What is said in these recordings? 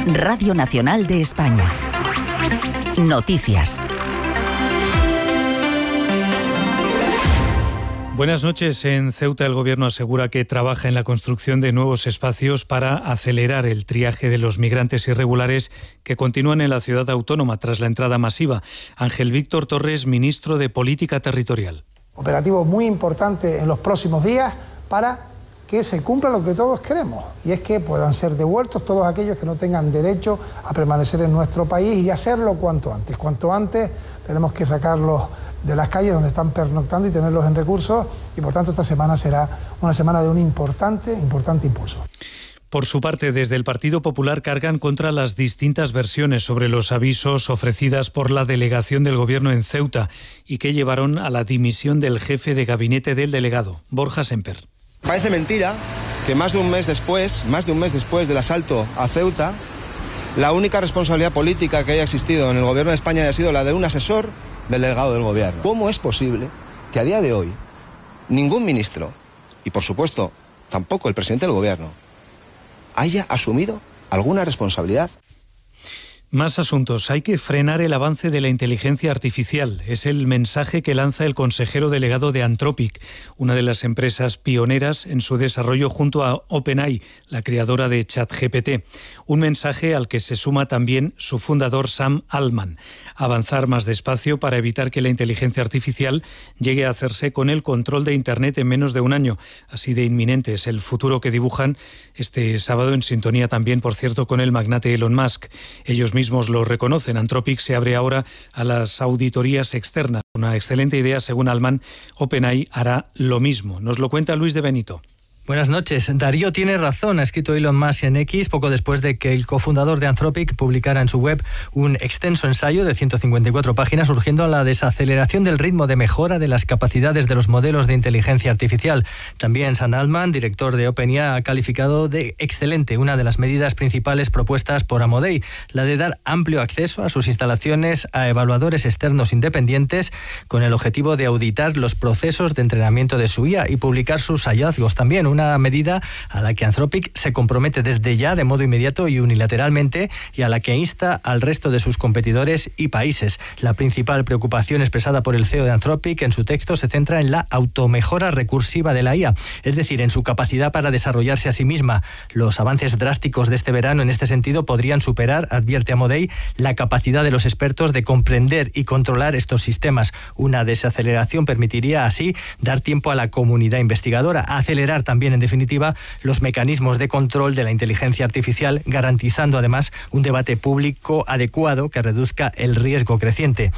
Radio Nacional de España. Noticias. Buenas noches. En Ceuta el Gobierno asegura que trabaja en la construcción de nuevos espacios para acelerar el triaje de los migrantes irregulares que continúan en la ciudad autónoma tras la entrada masiva. Ángel Víctor Torres, ministro de Política Territorial. Operativo muy importante en los próximos días para que se cumpla lo que todos queremos, y es que puedan ser devueltos todos aquellos que no tengan derecho a permanecer en nuestro país, y hacerlo cuanto antes. Cuanto antes tenemos que sacarlos de las calles donde están pernoctando y tenerlos en recursos, y por tanto esta semana será una semana de un importante impulso. Por su parte, desde el Partido Popular cargan contra las distintas versiones sobre los avisos ofrecidas por la delegación del Gobierno en Ceuta y que llevaron a la dimisión del jefe de gabinete del delegado, Borja Semper. Parece mentira que más de un mes después del asalto a Ceuta, la única responsabilidad política que haya existido en el Gobierno de España haya sido la de un asesor del delegado del Gobierno. ¿Cómo es posible que a día de hoy ningún ministro, y por supuesto tampoco el presidente del Gobierno, haya asumido alguna responsabilidad? Más asuntos. Hay que frenar el avance de la inteligencia artificial. Es el mensaje que lanza el consejero delegado de Anthropic, una de las empresas pioneras en su desarrollo junto a OpenAI, la creadora de ChatGPT. Un mensaje al que se suma también su fundador Sam Altman. Avanzar más despacio para evitar que la inteligencia artificial llegue a hacerse con el control de Internet en menos de un año. Así de inminente es el futuro que dibujan este sábado, en sintonía también, por cierto, con el magnate Elon Musk. Ellos mismos lo reconocen. Anthropic se abre ahora a las auditorías externas. Una excelente idea, según Altman. OpenAI hará lo mismo. Nos lo cuenta Luis de Benito. Buenas noches. Darío tiene razón, ha escrito Elon Musk en X poco después de que el cofundador de Anthropic publicara en su web un extenso ensayo de 154 páginas urgiendo a la desaceleración del ritmo de mejora de las capacidades de los modelos de inteligencia artificial. También Sam Altman, director de OpenAI, ha calificado de excelente una de las medidas principales propuestas por Amodei, la de dar amplio acceso a sus instalaciones a evaluadores externos independientes con el objetivo de auditar los procesos de entrenamiento de su IA y publicar sus hallazgos también. Una medida a la que Anthropic se compromete desde ya de modo inmediato y unilateralmente y a la que insta al resto de sus competidores y países. La principal preocupación expresada por el CEO de Anthropic en su texto se centra en la automejora recursiva de la IA, es decir, en su capacidad para desarrollarse a sí misma. Los avances drásticos de este verano en este sentido podrían superar, advierte Amodei, la capacidad de los expertos de comprender y controlar estos sistemas. Una desaceleración permitiría así dar tiempo a la comunidad investigadora, a acelerar también, en definitiva, los mecanismos de control de la inteligencia artificial, garantizando además un debate público adecuado que reduzca el riesgo creciente.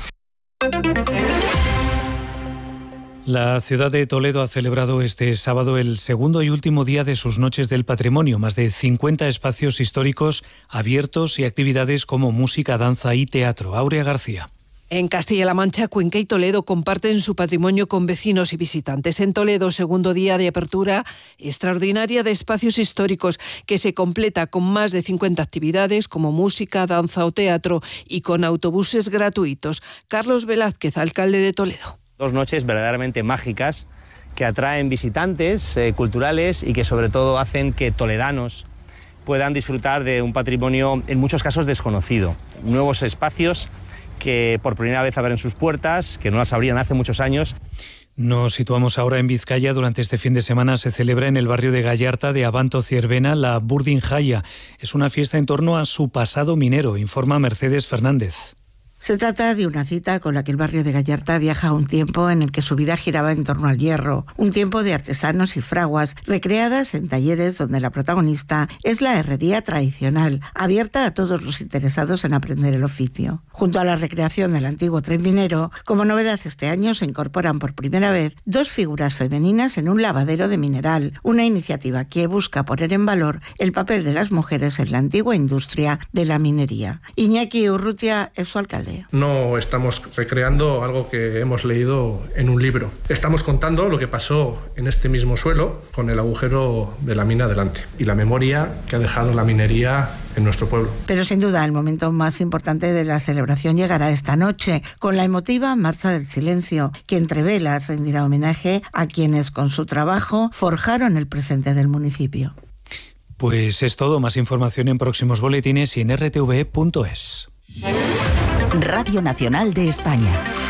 La ciudad de Toledo ha celebrado este sábado el segundo y último día de sus Noches del Patrimonio. Más de 50 espacios históricos abiertos y actividades como música, danza y teatro. Aurea García. En Castilla-La Mancha, Cuenca y Toledo comparten su patrimonio con vecinos y visitantes. En Toledo, segundo día de apertura extraordinaria de espacios históricos que se completa con más de 50 actividades como música, danza o teatro y con autobuses gratuitos. Carlos Velázquez, alcalde de Toledo. Dos noches verdaderamente mágicas que atraen visitantes culturales y que sobre todo hacen que toledanos puedan disfrutar de un patrimonio en muchos casos desconocido. Nuevos espacios que por primera vez abren sus puertas, que no las abrían hace muchos años. Nos situamos ahora en Vizcaya. Durante este fin de semana se celebra en el barrio de Gallarta de Abanto Ciervena la Burdin Jaya. Es una fiesta en torno a su pasado minero, informa Mercedes Fernández. Se trata de una cita con la que el barrio de Gallarta viaja a un tiempo en el que su vida giraba en torno al hierro, un tiempo de artesanos y fraguas, recreadas en talleres donde la protagonista es la herrería tradicional, abierta a todos los interesados en aprender el oficio. Junto a la recreación del antiguo tren minero, como novedad este año se incorporan por primera vez 2 figuras femeninas en un lavadero de mineral, una iniciativa que busca poner en valor el papel de las mujeres en la antigua industria de la minería. Iñaki Urrutia es su alcalde. No estamos recreando algo que hemos leído en un libro. Estamos contando lo que pasó en este mismo suelo con el agujero de la mina delante y la memoria que ha dejado la minería en nuestro pueblo. Pero sin duda el momento más importante de la celebración llegará esta noche, con la emotiva Marcha del Silencio, que entre velas rendirá homenaje a quienes con su trabajo forjaron el presente del municipio. Pues es todo. Más información en próximos boletines y en rtv.es. Radio Nacional de España.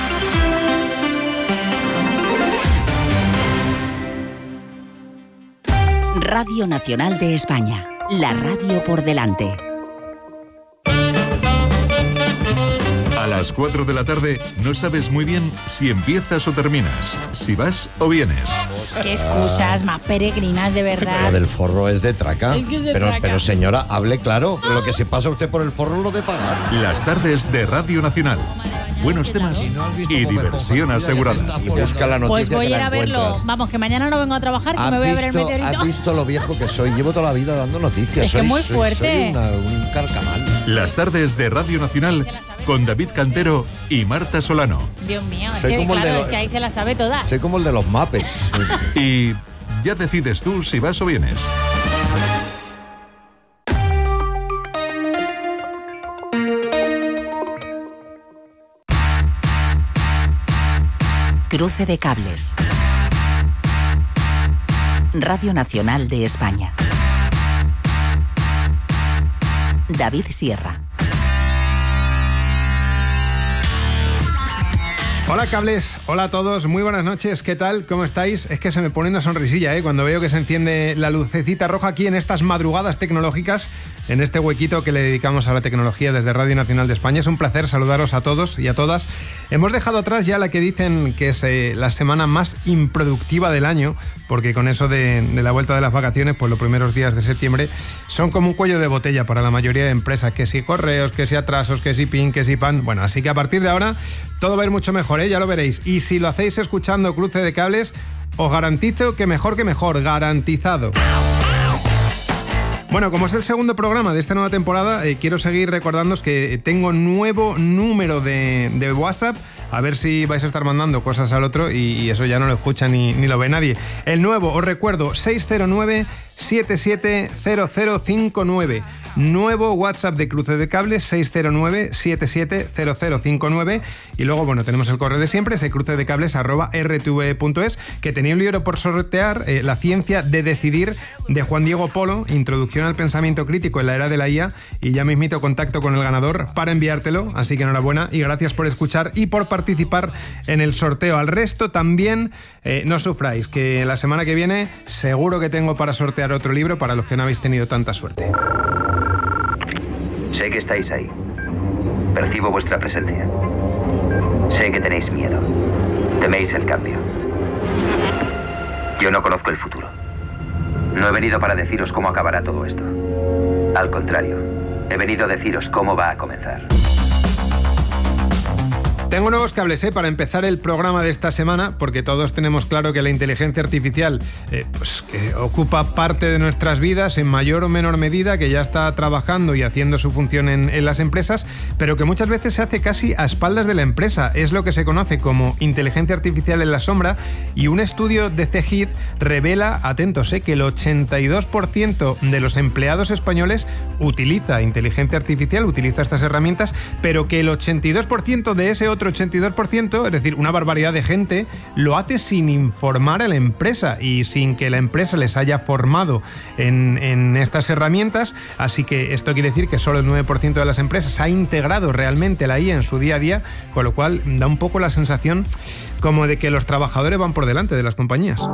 Radio Nacional de España. La radio por delante. A las 4 de la tarde no sabes muy bien si empiezas o terminas, si vas o vienes. Qué excusas más peregrinas, de verdad. Lo del forro es de traca. Es que es de pero, traca. pero señora, hable claro. Lo que se pasa usted por el forro es lo de pagar. Las tardes de Radio Nacional. Buenos temas y diversión asegurada. Y busca la noticia. Pues voy que a ir la a verlo. encuentras. Vamos, que mañana no vengo a trabajar, que me voy a ver el meteorito. ¿Has visto lo viejo que soy? Llevo toda la vida dando noticias. Es que muy fuerte. Soy un carcamal. Las tardes de Radio Nacional con David Cantero y Marta Solano. Dios mío, es Soy que, como el de claro, los- es que ahí se la sabe toda. Soy como el de los Muppets. Y ya decides tú si vas o vienes. Cruce de cables. Radio Nacional de España. David Sierra. Hola cables, hola a todos, muy buenas noches, ¿qué tal? ¿Cómo estáis? Es que se me pone una sonrisilla, cuando veo que se enciende la lucecita roja aquí en estas madrugadas tecnológicas, en este huequito que le dedicamos a la tecnología desde Radio Nacional de España. Es un placer saludaros a todos y a todas. Hemos dejado atrás ya la que dicen que es la semana más improductiva del año, porque con eso de la vuelta de las vacaciones, pues los primeros días de septiembre son como un cuello de botella para la mayoría de empresas, que si correos, que si atrasos, que si pin, que si pan. Bueno, así que a partir de ahora todo va a ir mucho mejor, ya lo veréis. Y si lo hacéis escuchando Cruce de Cables, os garantizo que mejor, garantizado. Bueno, como es el segundo programa de esta nueva temporada, quiero seguir recordándoos que tengo nuevo número de WhatsApp. A ver si vais a estar mandando cosas al otro y eso ya no lo escucha ni lo ve nadie. El nuevo, os recuerdo, 609-770059. Nuevo WhatsApp de Cruce de Cables, 609-770059. Y luego, bueno, tenemos el correo de siempre, crucedecables@rtv.es, que tenía un libro por sortear, La ciencia de decidir, de Juan Diego Polo, Introducción al pensamiento crítico en la era de la IA, y ya mismito contacto con el ganador para enviártelo, así que enhorabuena y gracias por escuchar y por participar en el sorteo. Al resto también, no sufráis, que la semana que viene seguro que tengo para sortear otro libro para los que no habéis tenido tanta suerte. Sé que estáis ahí. Percibo vuestra presencia. Sé que tenéis miedo. Teméis el cambio. Yo no conozco el futuro. No he venido para deciros cómo acabará todo esto. Al contrario, he venido a deciros cómo va a comenzar. Tengo nuevos cables para empezar el programa de esta semana, porque todos tenemos claro que la inteligencia artificial pues que ocupa parte de nuestras vidas en mayor o menor medida, que ya está trabajando y haciendo su función en las empresas, pero que muchas veces se hace casi a espaldas de la empresa. Es lo que se conoce como inteligencia artificial en la sombra, y un estudio de CEGID revela, atentos, que el 82% de los empleados españoles utiliza inteligencia artificial, utiliza estas herramientas, pero que el 82% de ese otro 82%, es decir, una barbaridad de gente, lo hace sin informar a la empresa y sin que la empresa les haya formado en estas herramientas. Así que esto quiere decir que solo el 9% de las empresas ha integrado realmente la IA en su día a día, con lo cual da un poco la sensación como de que los trabajadores van por delante de las compañías.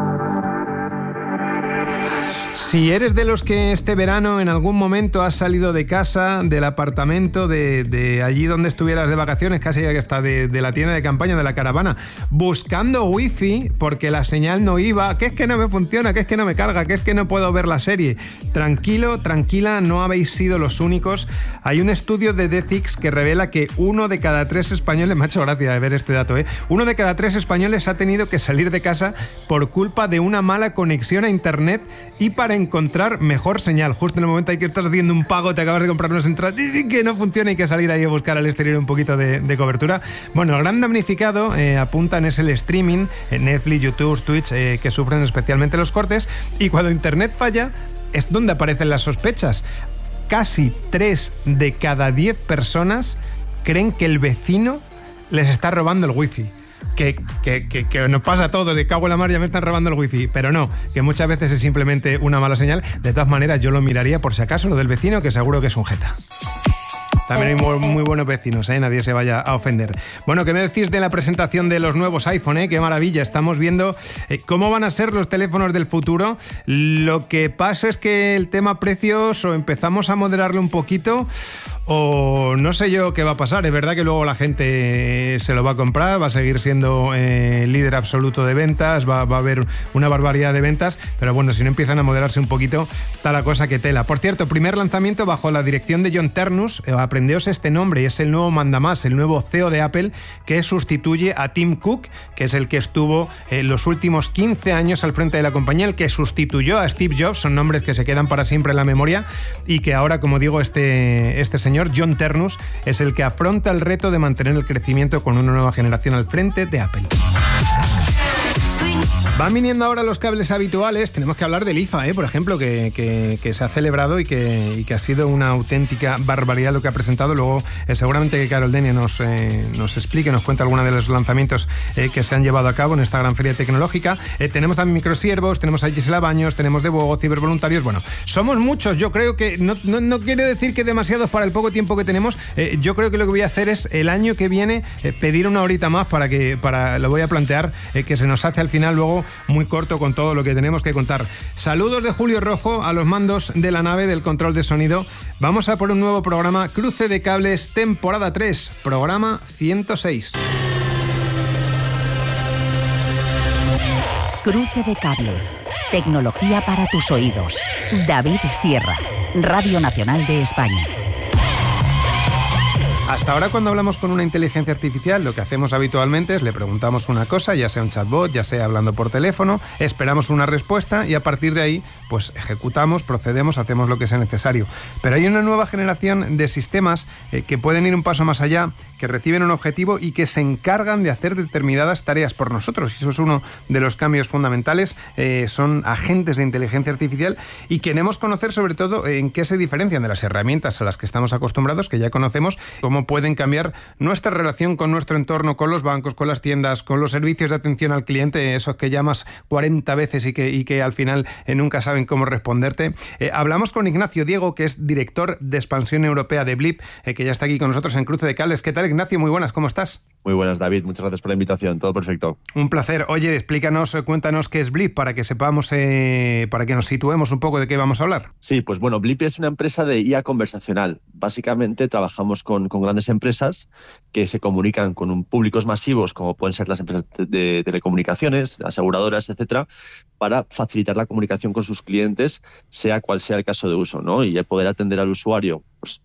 Si eres de los que este verano en algún momento has salido de casa, del apartamento, de allí donde estuvieras de vacaciones, casi ya que está de la tienda de campaña, de la caravana, buscando wifi porque la señal no iba, que es que no me funciona, que es que no me carga, que es que no puedo ver la serie. Tranquilo, tranquila, no habéis sido los únicos. Hay un estudio de Detix que revela que 1 de cada 3 españoles, me ha hecho gracia ver este dato, 1 de cada 3 españoles ha tenido que salir de casa por culpa de una mala conexión a internet y para encontrar mejor señal. Justo en el momento en que estás haciendo un pago, te acabas de comprar unas entradas y que no funciona, hay que salir ahí a buscar al exterior un poquito de cobertura. Bueno, el gran damnificado, apuntan, es el streaming, Netflix, YouTube, Twitch, que sufren especialmente los cortes, y cuando internet falla es donde aparecen las sospechas. Casi 3 de cada 10 personas creen que el vecino les está robando el wifi. que nos pasa a todos, de cago en la mar, ya me están robando el wifi, pero no, que muchas veces es simplemente una mala señal. De todas maneras, yo lo miraría por si acaso, lo del vecino, que seguro que es un jeta. También hay muy buenos vecinos, nadie se vaya a ofender. Bueno, ¿qué me decís de la presentación de los nuevos iPhone? Qué maravilla, estamos viendo cómo van a ser los teléfonos del futuro. Lo que pasa es que el tema precios o empezamos a moderarlo un poquito o no sé yo qué va a pasar. Es verdad que luego la gente se lo va a comprar, va a seguir siendo líder absoluto de ventas, va a haber una barbaridad de ventas, pero bueno, si no empiezan a moderarse un poquito, está la cosa que tela. Por cierto, primer lanzamiento bajo la dirección de John Ternus. Aprendeos este nombre, es el nuevo mandamás, el nuevo CEO de Apple, que sustituye a Tim Cook, que es el que estuvo los últimos 15 años al frente de la compañía, el que sustituyó a Steve Jobs. Son nombres que se quedan para siempre en la memoria y que ahora, como digo, este señor John Ternus es el que afronta el reto de mantener el crecimiento con una nueva generación al frente de Apple. Van viniendo ahora los cables habituales. Tenemos que hablar del IFA, por ejemplo, que se ha celebrado y que ha sido una auténtica barbaridad lo que ha presentado. Luego seguramente que Carol Denia nos explique, nos cuente algunos de los lanzamientos que se han llevado a cabo en esta gran feria tecnológica. Tenemos también microsiervos, tenemos a Gisela Baños, tenemos Devogo, cibervoluntarios. Bueno, somos muchos. Yo creo que no quiero decir que demasiados para el poco tiempo que tenemos. Yo creo que lo que voy a hacer es el año que viene pedir una horita más lo voy a plantear, que se nos hace al final luego muy corto con todo lo que tenemos que contar. Saludos de Julio Rojo a los mandos de la nave del control de sonido. Vamos a por un nuevo programa, Cruce de Cables, temporada 3, programa 106. Cruce de Cables, tecnología para tus oídos. David Sierra, Radio Nacional de España. Hasta ahora, cuando hablamos con una inteligencia artificial, lo que hacemos habitualmente es le preguntamos una cosa, ya sea un chatbot, ya sea hablando por teléfono, esperamos una respuesta y a partir de ahí, pues ejecutamos, procedemos, hacemos lo que sea necesario. Pero hay una nueva generación de sistemas que pueden ir un paso más allá, que reciben un objetivo y que se encargan de hacer determinadas tareas por nosotros. Y eso es uno de los cambios fundamentales. Son agentes de inteligencia artificial y queremos conocer sobre todo en qué se diferencian de las herramientas a las que estamos acostumbrados, que ya conocemos, cómo pueden cambiar nuestra relación con nuestro entorno, con los bancos, con las tiendas, con los servicios de atención al cliente, esos que llamas 40 veces y que al final nunca saben cómo responderte. Hablamos con Ignacio Diego, que es director de expansión europea de Blip, que ya está aquí con nosotros en Cruce de Cables. ¿Qué tal, Ignacio? Muy buenas, ¿cómo estás? Muy buenas, David. Muchas gracias por la invitación. Todo perfecto. Un placer. Oye, explícanos, cuéntanos qué es Blip para que sepamos, para que nos situemos un poco de qué vamos a hablar. Sí, pues bueno, Blip es una empresa de IA conversacional. Básicamente trabajamos con grandes empresas que se comunican con públicos masivos, como pueden ser las empresas de telecomunicaciones, aseguradoras, etcétera, para facilitar la comunicación con sus clientes, sea cual sea el caso de uso, ¿no? Y poder atender al usuario, pues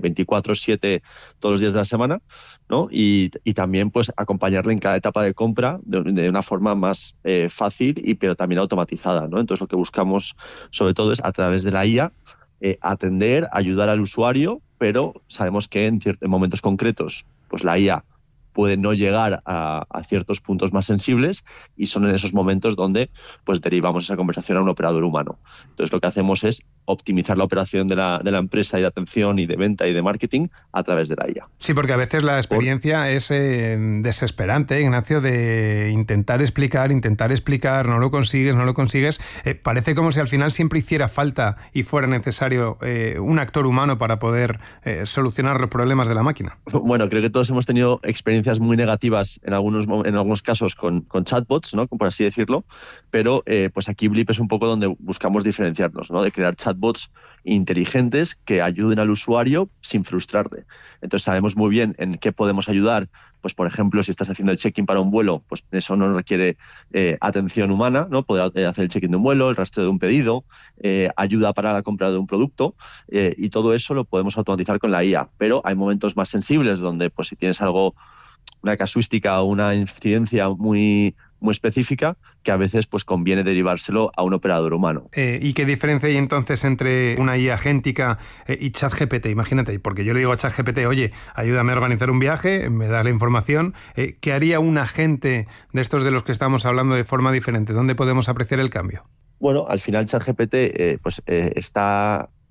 24/7 todos los días de la semana, ¿no? Y también pues acompañarle en cada etapa de compra de una forma más fácil pero también automatizada, ¿no? Entonces lo que buscamos sobre todo es a través de la IA atender, ayudar al usuario, pero sabemos que en momentos concretos pues la IA puede no llegar a ciertos puntos más sensibles y son en esos momentos donde pues derivamos esa conversación a un operador humano. Entonces lo que hacemos es optimizar la operación de la empresa y de atención y de venta y de marketing a través de la IA. Sí, porque a veces la experiencia es desesperante, Ignacio, de intentar explicar, no lo consigues. Parece como si al final siempre hiciera falta y fuera necesario un actor humano para poder solucionar los problemas de la máquina. Bueno, creo que todos hemos tenido experiencias muy negativas en algunos casos con chatbots, ¿no? Por así decirlo, pero pues aquí Blip es un poco donde buscamos diferenciarnos, ¿no? De crear chatbots inteligentes que ayuden al usuario sin frustrarle. Entonces sabemos muy bien en qué podemos ayudar. Pues por ejemplo, si estás haciendo el check-in para un vuelo, pues eso no requiere atención humana, ¿no? Poder hacer el check-in de un vuelo, el rastreo de un pedido, ayuda para la compra de un producto, y todo eso lo podemos automatizar con la IA. Pero hay momentos más sensibles donde, pues si tienes una casuística o una incidencia muy específica, que a veces pues conviene derivárselo a un operador humano. ¿Y qué diferencia hay entonces entre una IA agéntica y ChatGPT? Imagínate, porque yo le digo a ChatGPT, oye, ayúdame a organizar un viaje, me da la información. ¿Qué haría un agente de estos de los que estamos hablando de forma diferente? ¿Dónde podemos apreciar el cambio? Bueno, al final ChatGPT está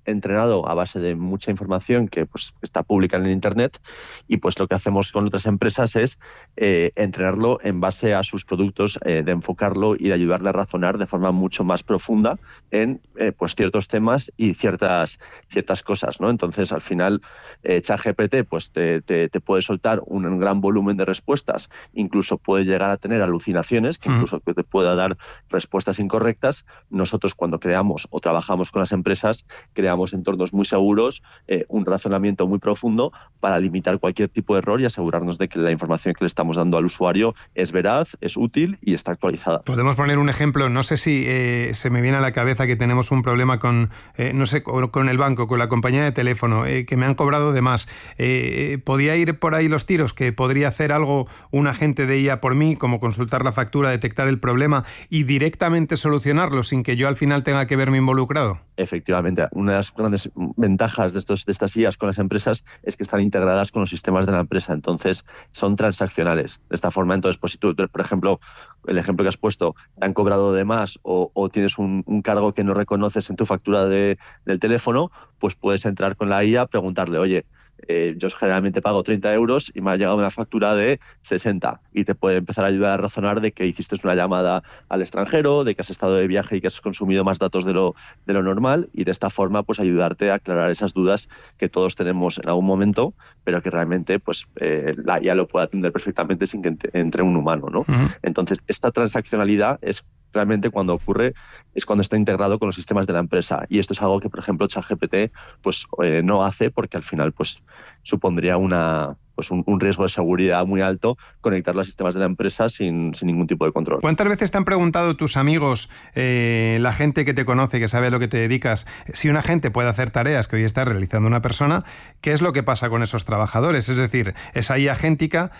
entrenado a base de mucha información que pues está pública en el Internet, y pues lo que hacemos con otras empresas es entrenarlo en base a sus productos, de enfocarlo y de ayudarle a razonar de forma mucho más profunda en pues ciertos temas y ciertas cosas, ¿no? Entonces, al final, ChatGPT pues te puede soltar un gran volumen de respuestas, incluso puede llegar a tener alucinaciones, que incluso que te pueda dar respuestas incorrectas. Nosotros, cuando creamos o trabajamos con las empresas, creamos entornos muy seguros, un razonamiento muy profundo para limitar cualquier tipo de error y asegurarnos de que la información que le estamos dando al usuario es veraz, es útil y está actualizada. Podemos poner un ejemplo. No sé si se me viene a la cabeza que tenemos un problema con el banco, con la compañía de teléfono, que me han cobrado de más. ¿Podía ir por ahí los tiros? ¿Que podría hacer algo un agente de IA por mí, como consultar la factura, detectar el problema y directamente solucionarlo sin que yo al final tenga que verme involucrado? Efectivamente, una de las grandes ventajas de estas IAs con las empresas es que están integradas con los sistemas de la empresa, entonces son transaccionales. De esta forma, entonces, pues si tú, por ejemplo, el ejemplo que has puesto, te han cobrado de más o tienes un cargo que no reconoces en tu factura del teléfono, pues puedes entrar con la IA, preguntarle, oye, yo generalmente pago 30 euros y me ha llegado una factura de 60, y te puede empezar a ayudar a razonar de que hiciste una llamada al extranjero, de que has estado de viaje y que has consumido más datos de lo normal, y de esta forma pues ayudarte a aclarar esas dudas que todos tenemos en algún momento, pero que realmente pues la IA lo puede atender perfectamente sin que entre un humano, ¿no? Entonces, esta transaccionalidad es realmente cuando ocurre, es cuando está integrado con los sistemas de la empresa, y esto es algo que, por ejemplo, ChatGPT pues no hace, porque al final pues supondría un riesgo de seguridad muy alto conectar los sistemas de la empresa sin ningún tipo de control. ¿Cuántas veces te han preguntado tus amigos, la gente que te conoce, que sabe a lo que te dedicas, si un agente puede hacer tareas que hoy está realizando una persona, qué es lo que pasa con esos trabajadores? Es decir, esa IA agéntica,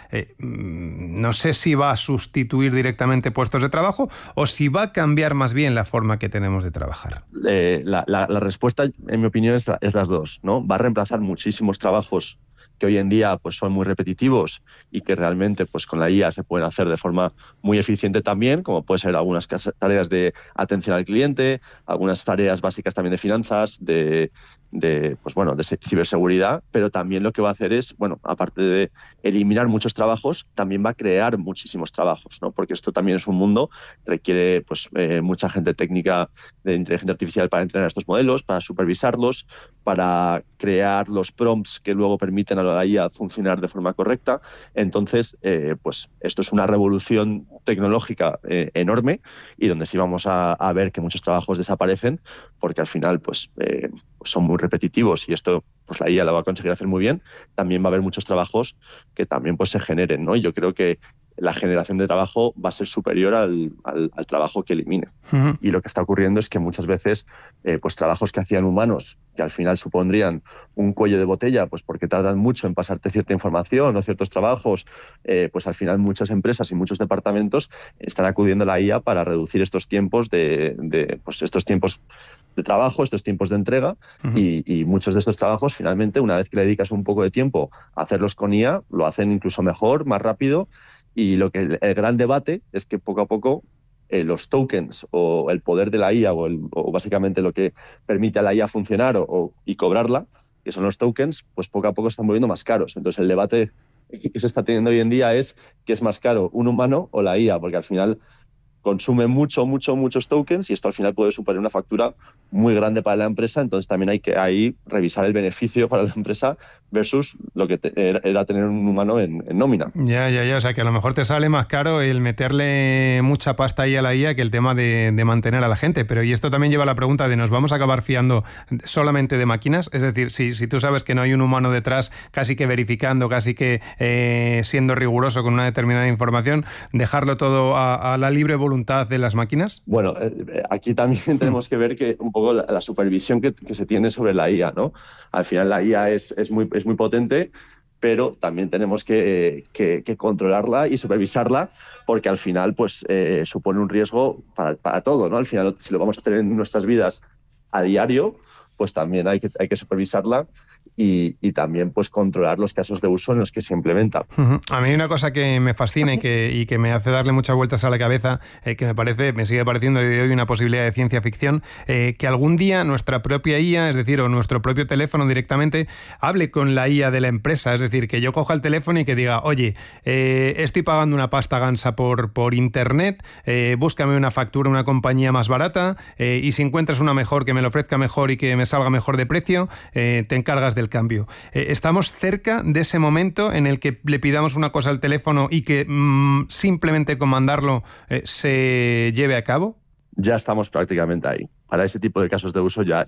no sé si va a sustituir directamente puestos de trabajo o si va a cambiar más bien la forma que tenemos de trabajar. La respuesta, en mi opinión, es las dos, ¿no? Va a reemplazar muchísimos trabajos que hoy en día pues son muy repetitivos y que realmente pues con la IA se pueden hacer de forma muy eficiente también, como puede ser algunas tareas de atención al cliente, algunas tareas básicas también de finanzas, de ciberseguridad, pero también lo que va a hacer es, aparte de eliminar muchos trabajos, también va a crear muchísimos trabajos, ¿no? Porque esto también es un mundo, requiere mucha gente técnica de inteligencia artificial para entrenar estos modelos, para supervisarlos, para crear los prompts que luego permiten a la IA funcionar de forma correcta. Entonces, esto es una revolución tecnológica enorme, y donde sí vamos a ver que muchos trabajos desaparecen, porque al final son muy repetitivos, y esto pues la IA la va a conseguir hacer muy bien. También va a haber muchos trabajos que también pues se generen, ¿no? Y yo creo que la generación de trabajo va a ser superior al trabajo que elimine. Y lo que está ocurriendo es que muchas veces pues trabajos que hacían humanos, que al final supondrían un cuello de botella, pues porque tardan mucho en pasarte cierta información o ciertos trabajos, pues al final muchas empresas y muchos departamentos están acudiendo a la IA para reducir estos tiempos estos tiempos de trabajo, estos tiempos de entrega, y muchos de estos trabajos finalmente, una vez que le dedicas un poco de tiempo a hacerlos con IA, lo hacen incluso mejor, más rápido. Y el gran debate es que poco a poco los tokens o el poder de la IA o básicamente lo que permite a la IA funcionar y cobrarla, que son los tokens, pues poco a poco están volviendo más caros. Entonces el debate que se está teniendo hoy en día es ¿qué es más caro, un humano o la IA? Porque al final consume muchos tokens, y esto al final puede suponer una factura muy grande para la empresa. Entonces también hay que ahí revisar el beneficio para la empresa versus lo que era tener un humano en nómina. Ya, o sea que a lo mejor te sale más caro el meterle mucha pasta ahí a la IA que el tema de mantener a la gente. Pero y esto también lleva a la pregunta de ¿nos vamos a acabar fiando solamente de máquinas? Es decir, si tú sabes que no hay un humano detrás casi que verificando, casi que siendo riguroso con una determinada información, ¿dejarlo todo a la libre voluntad de las máquinas? Bueno, aquí también tenemos que ver que un poco la supervisión que se tiene sobre la IA, ¿no? Al final la IA es muy potente, pero también tenemos que controlarla y supervisarla, porque al final pues supone un riesgo para todo, ¿no? Al final, si lo vamos a tener en nuestras vidas a diario, pues también hay que supervisarla y también pues controlar los casos de uso en los que se implementa. A mí hay una cosa que me fascina y que me hace darle muchas vueltas a la cabeza, que me sigue pareciendo de hoy una posibilidad de ciencia ficción, que algún día nuestra propia IA, es decir, o nuestro propio teléfono directamente, hable con la IA de la empresa, es decir, que yo coja el teléfono y que diga, oye, estoy pagando una pasta gansa por internet, búscame una factura, una compañía más barata, y si encuentras una mejor, que me lo ofrezca mejor y que me salga mejor de precio, te encargas del cambio. ¿Estamos cerca de ese momento en el que le pidamos una cosa al teléfono y que simplemente con mandarlo se lleve a cabo? Ya estamos prácticamente ahí. Para ese tipo de casos de uso ya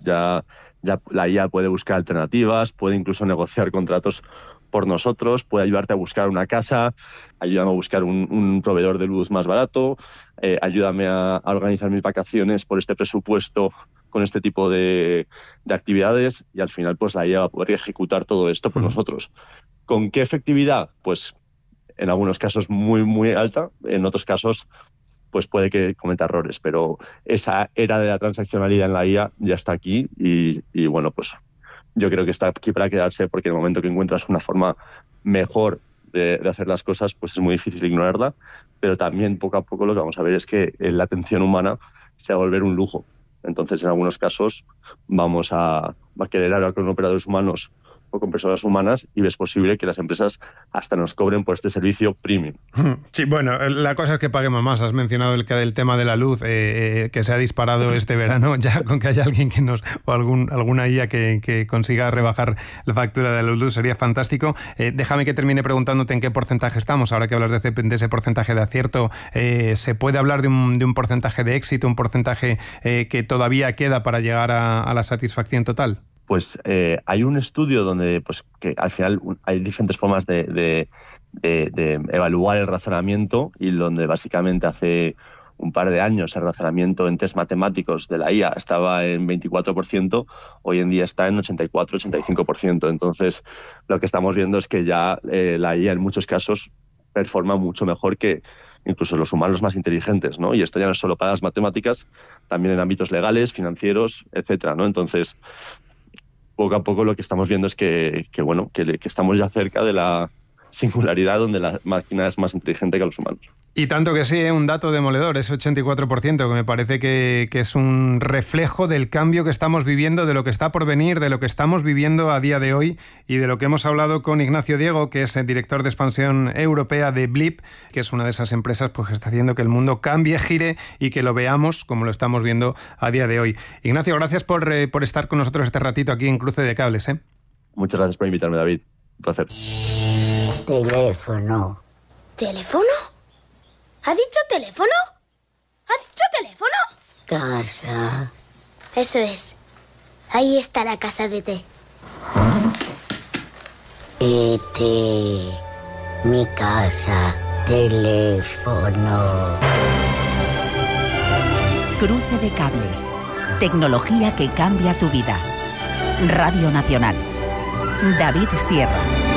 la IA puede buscar alternativas, puede incluso negociar contratos por nosotros, puede ayudarte a buscar una casa, ayúdame a buscar un proveedor de luz más barato, ayúdame a organizar mis vacaciones por este presupuesto con este tipo de actividades, y al final pues la IA va a poder ejecutar todo esto por nosotros. ¿Con qué efectividad? Pues en algunos casos muy, muy alta, en otros casos pues puede que cometa errores, pero esa era de la transaccionalidad en la IA ya está aquí y bueno, pues yo creo que está aquí para quedarse, porque en el momento que encuentras una forma mejor de hacer las cosas, pues es muy difícil ignorarla, pero también poco a poco lo que vamos a ver es que la atención humana se va a volver un lujo. Entonces, en algunos casos vamos a querer hablar con operadores humanos o con personas humanas, y es posible que las empresas hasta nos cobren por este servicio premium. Sí, bueno, la cosa es que paguemos más. Has mencionado el tema de la luz, que se ha disparado este verano, ya con que haya alguien que o alguna IA que consiga rebajar la factura de la luz sería fantástico. Déjame que termine preguntándote en qué porcentaje estamos. Ahora que hablas de ese porcentaje de acierto, ¿se puede hablar de un porcentaje de éxito, un porcentaje que todavía queda para llegar a la satisfacción total? Pues hay un estudio donde pues que al final hay diferentes formas de evaluar el razonamiento, y donde básicamente hace un par de años el razonamiento en test matemáticos de la IA estaba en 24%, hoy en día está en 84-85%. Entonces lo que estamos viendo es que ya la IA en muchos casos performa mucho mejor que incluso los humanos más inteligentes, ¿no? Y esto ya no es solo para las matemáticas, también en ámbitos legales, financieros, etcétera, ¿no? Entonces, poco a poco lo que estamos viendo es que estamos ya cerca de la singularidad donde la máquina es más inteligente que los humanos. Y tanto que sí, un dato demoledor, ese 84%, que me parece que es un reflejo del cambio que estamos viviendo, de lo que está por venir, de lo que estamos viviendo a día de hoy, y de lo que hemos hablado con Ignacio Diego, que es el director de expansión europea de Blip, que es una de esas empresas pues, que está haciendo que el mundo cambie, gire y que lo veamos como lo estamos viendo a día de hoy. Ignacio, gracias por estar con nosotros este ratito aquí en Cruce de Cables. Muchas gracias por invitarme, David. Un placer. Teléfono. ¿Teléfono? ¿Ha dicho teléfono? ¿Ha dicho teléfono? Casa. Eso es. Ahí está la casa de té. Mi casa. Teléfono. Cruce de Cables. Tecnología que cambia tu vida. Radio Nacional. David Sierra.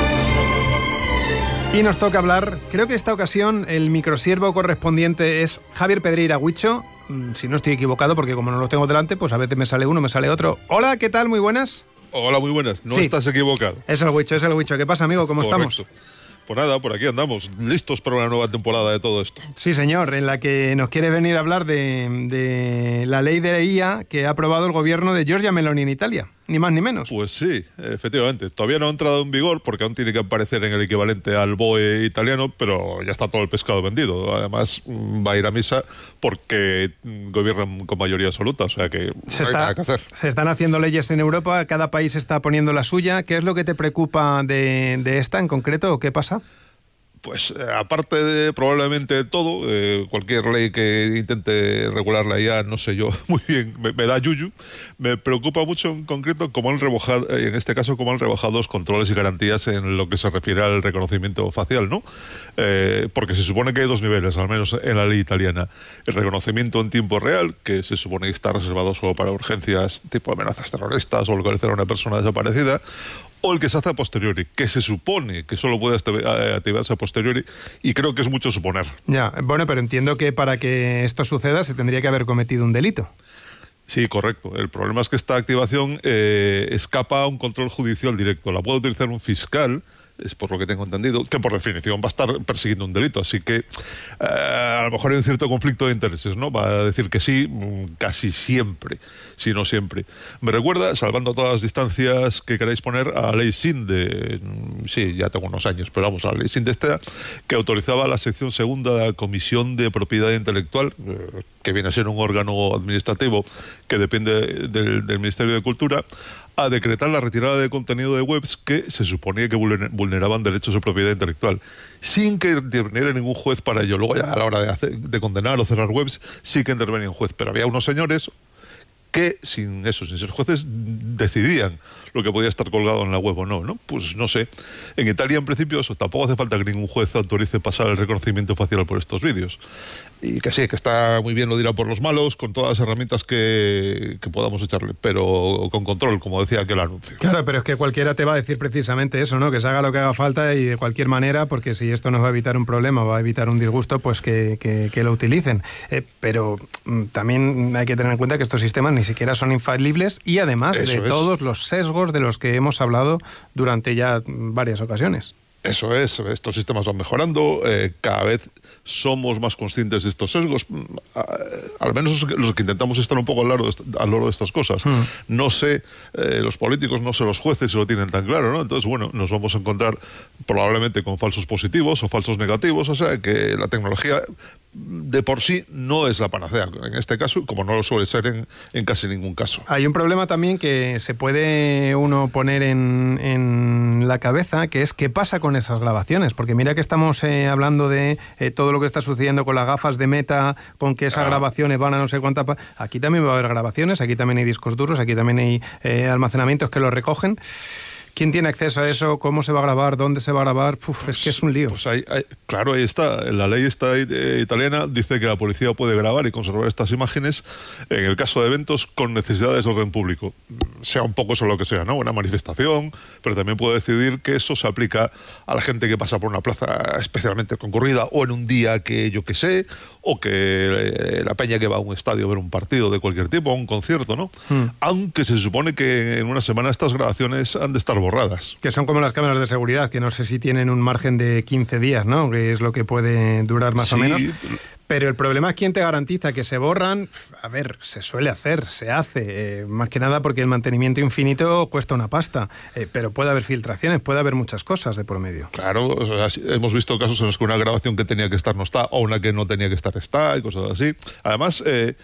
Y nos toca hablar, creo que esta ocasión el microsiervo correspondiente es Javier Pedreira Huicho, si no estoy equivocado, porque como no los tengo delante, pues a veces me sale uno, me sale otro. Hola, ¿qué tal? Muy buenas. Hola, muy buenas. No estás equivocado. Es el Huicho. ¿Qué pasa, amigo? ¿Cómo estamos? Pues nada, por aquí andamos, listos para una nueva temporada de todo esto. Sí, señor, en la que nos quiere venir a hablar de la ley de IA que ha aprobado el gobierno de Giorgia Meloni en Italia, ni más ni menos. Pues sí, efectivamente. Todavía no ha entrado en vigor porque aún tiene que aparecer en el equivalente al BOE italiano, pero ya está todo el pescado vendido. Además, va a ir a misa porque gobiernan con mayoría absoluta, o sea que no hay nada que hacer. Se están haciendo leyes en Europa, cada país está poniendo la suya. ¿Qué es lo que te preocupa de esta en concreto o qué pasa? Pues aparte de probablemente todo, cualquier ley que intente regularla ya, no sé yo muy bien, me da yuyu. Me preocupa mucho en concreto cómo han rebajado, en este caso, cómo han rebajado los controles y garantías en lo que se refiere al reconocimiento facial, ¿no? Porque se supone que hay dos niveles, al menos en la ley italiana. El reconocimiento en tiempo real, que se supone que está reservado solo para urgencias tipo amenazas terroristas o localizar a una persona desaparecida, o el que se hace a posteriori, que se supone que solo puede activarse a posteriori, y creo que es mucho suponer. Ya, bueno, pero entiendo que para que esto suceda se tendría que haber cometido un delito. Sí, correcto. El problema es que esta activación escapa a un control judicial directo. La puede utilizar un fiscal, es por lo que tengo entendido, que por definición va a estar persiguiendo un delito. Así que a lo mejor hay un cierto conflicto de intereses, ¿no? Va a decir que sí casi siempre, si no siempre. Me recuerda, salvando todas las distancias que queráis poner, a la ley SIND sí, ya tengo unos años, pero vamos, a la ley SIND que autorizaba la sección segunda de la Comisión de Propiedad Intelectual, que viene a ser un órgano administrativo que depende del Ministerio de Cultura, a decretar la retirada de contenido de webs que se suponía que vulneraban derechos de propiedad intelectual, sin que interviniera ningún juez para ello. Luego ya a la hora de condenar o cerrar webs sí que intervenía un juez, pero había unos señores que sin ser jueces decidían lo que podía estar colgado en la web o no, ¿no? Pues no sé. En Italia, en principio, eso tampoco hace falta que ningún juez autorice pasar el reconocimiento facial por estos vídeos. Y que sí, que está muy bien, lo dirá por los malos, con todas las herramientas que podamos echarle, pero con control, como decía aquel anuncio. Claro, pero es que cualquiera te va a decir precisamente eso, ¿no? Que se haga lo que haga falta y de cualquier manera, porque si esto nos va a evitar un problema, va a evitar un disgusto, pues que lo utilicen. Pero también hay que tener en cuenta que estos sistemas ni siquiera son infalibles y además eso de todos los sesgos de los que hemos hablado durante ya varias ocasiones. Eso es, estos sistemas van mejorando, cada vez somos más conscientes de estos sesgos, al menos los que intentamos estar un poco al loro de estas cosas. No sé, los políticos, no sé los jueces si lo tienen tan claro, ¿no? Entonces, bueno, nos vamos a encontrar probablemente con falsos positivos o falsos negativos, o sea, que la tecnología de por sí no es la panacea en este caso, como no lo suele ser en casi ningún caso. Hay un problema también que se puede uno poner en la cabeza, que es qué pasa con esas grabaciones, porque mira que estamos hablando de todo lo que está sucediendo con las gafas de Meta, con que esas grabaciones van a no sé cuántas... Aquí también va a haber grabaciones, aquí también hay discos duros, aquí también hay almacenamientos que los recogen. ¿Quién tiene acceso a eso? ¿Cómo se va a grabar? ¿Dónde se va a grabar? Es que es un lío. Pues claro, ahí está. La ley italiana dice que la policía puede grabar y conservar estas imágenes en el caso de eventos con necesidades de orden público. Sea un poco eso lo que sea, ¿no? Una manifestación, pero también puede decidir que eso se aplica a la gente que pasa por una plaza especialmente concurrida o en un día que yo qué sé, o que la peña que va a un estadio a ver un partido de cualquier tipo, a un concierto, ¿no? Aunque se supone que en una semana estas grabaciones han de estar borradas. Que son como las cámaras de seguridad, que no sé si tienen un margen de 15 días, ¿no? Que es lo que puede durar más o menos. Pero el problema es quién te garantiza que se borran. A ver, se suele hacer, se hace, más que nada porque el mantenimiento infinito cuesta una pasta, pero puede haber filtraciones, puede haber muchas cosas de por medio. Claro, o sea, hemos visto casos en los que una grabación que tenía que estar no está, o una que no tenía que estar está, y cosas así. Además,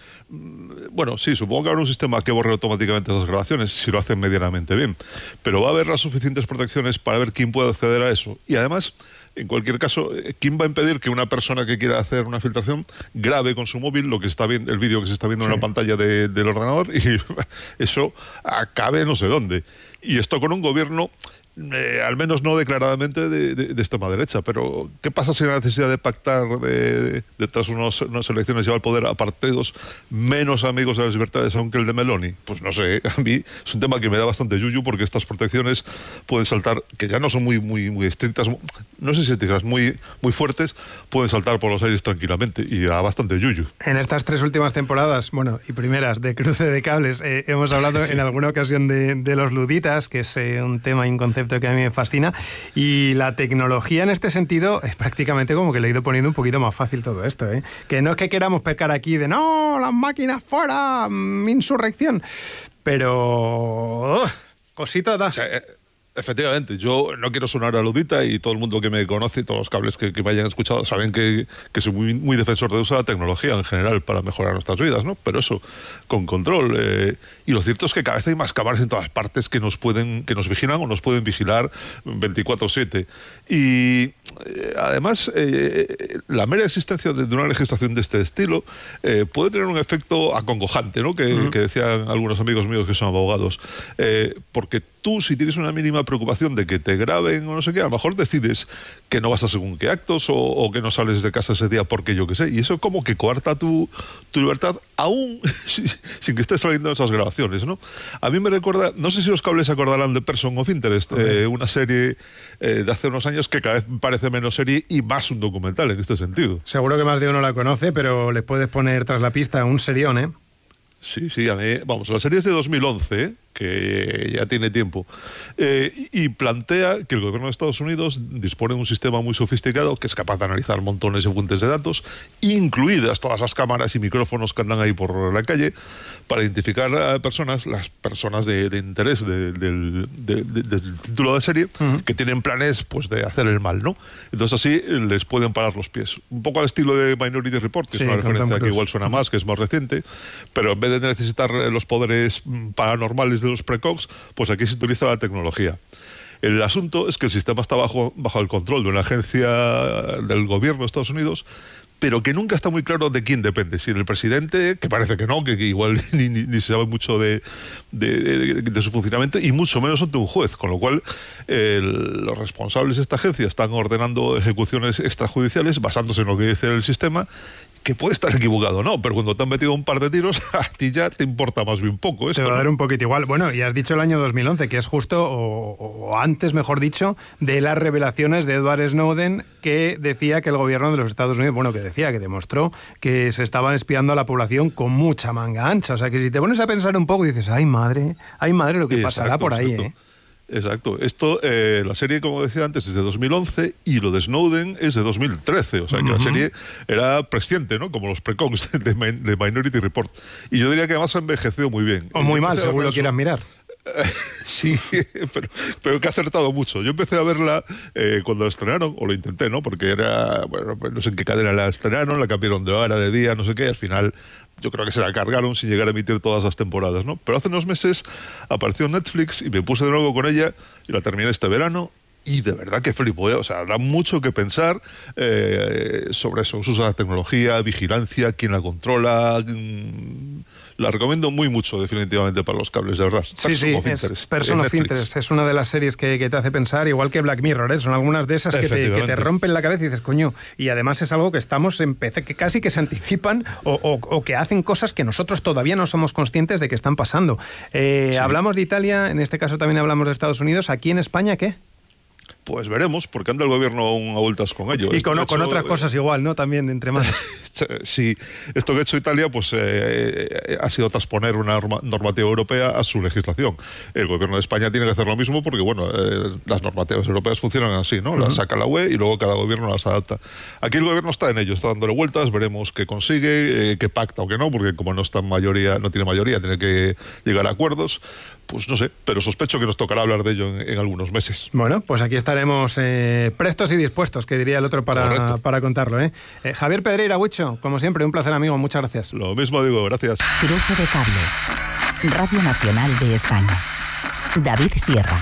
bueno, sí, supongo que habrá un sistema que borre automáticamente esas grabaciones, si lo hacen medianamente bien, pero va a haber las suficientes protecciones para ver quién puede acceder a eso. Y además, en cualquier caso, ¿quién va a impedir que una persona que quiera hacer una filtración grabe con su móvil lo que está viendo, el vídeo que se está viendo en la pantalla del ordenador y eso acabe no sé dónde? Y esto con un gobierno, al menos no declaradamente de extrema derecha, pero ¿qué pasa si la necesidad de pactar tras unas elecciones lleva al poder a partidos menos amigos de las libertades aunque el de Meloni? Pues no sé, a mí es un tema que me da bastante yuyu porque estas protecciones pueden saltar, que ya no son muy estrictas, no sé si estrictas, muy fuertes, pueden saltar por los aires tranquilamente y da bastante yuyu. En estas 3 últimas temporadas, bueno, y primeras de Cruce de Cables, hemos hablado en alguna ocasión de los luditas, que es un tema y un concepto que a mí me fascina, y la tecnología en este sentido es prácticamente como que le he ido poniendo un poquito más fácil todo esto, ¿eh? Que no es que queramos pecar aquí de no, las máquinas fuera, insurrección, pero cosita da. O sea, efectivamente, yo no quiero sonar a ludita y todo el mundo que me conoce y todos los cables que me hayan escuchado saben que soy muy defensor de usar la tecnología en general para mejorar nuestras vidas, ¿no? Pero eso, con control. Y lo cierto es que cada vez hay más cámaras en todas partes que nos vigilan o nos pueden vigilar 24/7. Y además, la mera existencia de una legislación de este estilo puede tener un efecto acongojante, ¿no? Que decían algunos amigos míos que son abogados. Porque tú, si tienes una mínima preocupación de que te graben o no sé qué, a lo mejor decides que no vas a según qué actos o que no sales de casa ese día porque yo qué sé, y eso como que coarta tu libertad aún sin que estés saliendo de esas grabaciones, ¿no? A mí me recuerda, no sé si los cables se acordarán de Person of Interest, una serie de hace unos años que cada vez parece menos serie y más un documental en este sentido. Seguro que más de uno la conoce, pero les puedes poner tras la pista un serión, ¿eh? Sí, a mí, vamos, la serie es de 2011, que ya tiene tiempo, y plantea que el gobierno de Estados Unidos dispone de un sistema muy sofisticado que es capaz de analizar montones de fuentes de datos, incluidas todas las cámaras y micrófonos que andan ahí por la calle, para identificar a personas, las personas de interés del título de serie, que tienen planes pues de hacer el mal, ¿no? Entonces así les pueden parar los pies. Un poco al estilo de Minority Report, que es una referencia que igual suena más, que es más reciente, pero en vez de necesitar los poderes paranormales de los precogs, pues aquí se utiliza la tecnología. El asunto es que el sistema está bajo el control de una agencia del gobierno de Estados Unidos, pero que nunca está muy claro de quién depende. Si el presidente, que parece que no, que igual ni se sabe mucho de su funcionamiento, y mucho menos ante un juez, con lo cual los responsables de esta agencia están ordenando ejecuciones extrajudiciales basándose en lo que dice el sistema, que puede estar equivocado, ¿no? Pero cuando te han metido un par de tiros, a ti ya te importa más bien poco esto. Te va a dar ¿no? un poquito igual. Bueno, y has dicho el año 2011, que es justo, o antes, mejor dicho, de las revelaciones de Edward Snowden, que decía que el gobierno de los Estados Unidos, que demostró que se estaban espiando a la población con mucha manga ancha. O sea, que si te pones a pensar un poco y dices, ay madre lo que pasará por ahí, ¿eh? Exacto. Esto, la serie, como decía antes, es de 2011 y lo de Snowden es de 2013. O sea, que la serie era presciente, ¿no? Como los precogs de Minority Report. Y yo diría que además ha envejecido muy bien. O muy mal, según lo quieras mirar. Sí, pero que ha acertado mucho. Yo empecé a verla cuando la estrenaron, o lo intenté, ¿no? Porque era, bueno, no sé en qué cadena la estrenaron, la cambiaron de hora, de día, no sé qué, y al final yo creo que se la cargaron sin llegar a emitir todas las temporadas, ¿no? Pero hace unos meses apareció en Netflix y me puse de nuevo con ella y la terminé este verano. Y de verdad que flipo, ¿eh? O sea, da mucho que pensar sobre eso. Se usa la tecnología, vigilancia, quién la controla. La recomiendo muy mucho, definitivamente, para los cables, de verdad. Sí, es Person of Interest. Es una de las series que te hace pensar, igual que Black Mirror, ¿eh? Son algunas de esas que te rompen la cabeza y dices, coño. Y además es algo que estamos en PC, que casi que se anticipan o que hacen cosas que nosotros todavía no somos conscientes de que están pasando. Hablamos de Italia, en este caso también hablamos de Estados Unidos. ¿Aquí en España qué? Pues veremos, porque anda el gobierno aún a vueltas con ello. Y con otras cosas igual, ¿no? También entre manos. Sí, esto que ha hecho Italia pues ha sido transponer una normativa europea a su legislación. El gobierno de España tiene que hacer lo mismo porque, bueno, las normativas europeas funcionan así, ¿no? Las saca la UE y luego cada gobierno las adapta. Aquí el gobierno está en ello, está dándole vueltas, veremos qué consigue, qué pacta o qué no, porque como no está en mayoría, no tiene mayoría, tiene que llegar a acuerdos. Pues no sé, pero sospecho que nos tocará hablar de ello en algunos meses. Bueno, pues aquí estaremos prestos y dispuestos, que diría el otro, para contarlo, ¿eh? Javier Pedreira, Huicho, como siempre, un placer, amigo, muchas gracias. Lo mismo digo, gracias. Cruce de cables. Radio Nacional de España. David Sierra.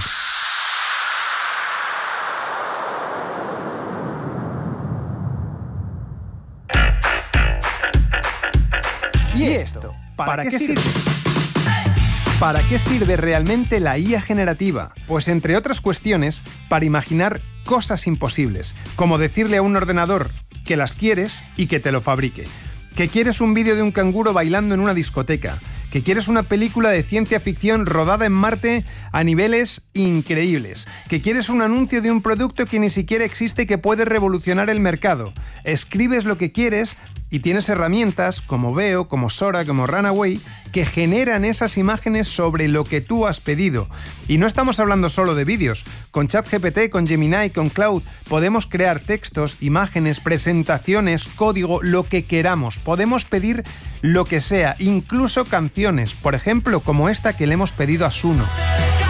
¿Y esto? ¿Para qué sirve? ¿Para qué sirve realmente la IA generativa? Pues entre otras cuestiones, para imaginar cosas imposibles, como decirle a un ordenador que las quieres y que te lo fabrique, que quieres un vídeo de un canguro bailando en una discoteca, que quieres una película de ciencia ficción rodada en Marte a niveles increíbles, que quieres un anuncio de un producto que ni siquiera existe que puede revolucionar el mercado. Escribes lo que quieres y tienes herramientas como Veo, como Sora, como Runaway, que generan esas imágenes sobre lo que tú has pedido. Y no estamos hablando solo de vídeos. Con ChatGPT, con Gemini, con Cloud, podemos crear textos, imágenes, presentaciones, código, lo que queramos. Podemos pedir lo que sea, incluso canciones, por ejemplo, como esta que le hemos pedido a Suno.